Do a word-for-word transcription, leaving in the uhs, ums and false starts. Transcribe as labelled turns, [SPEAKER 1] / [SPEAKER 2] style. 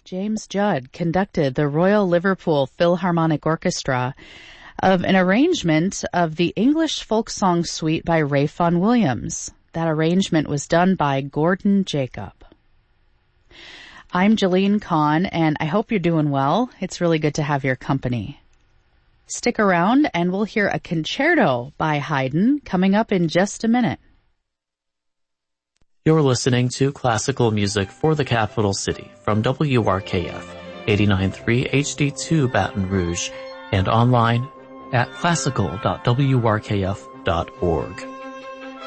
[SPEAKER 1] James Judd conducted the Royal Liverpool Philharmonic Orchestra of an arrangement of the English folk song suite by Ralph Vaughan Williams. That arrangement was done by Gordon Jacob. I'm Jeline Kahn, and I hope you're doing well. It's really good to have your company. Stick around, and we'll hear a concerto by Haydn coming up in just a minute.
[SPEAKER 2] You're listening to Classical Music for the Capital City from W R K F, eighty-nine point three H D two Baton Rouge, and online at classical dot w r k f dot org.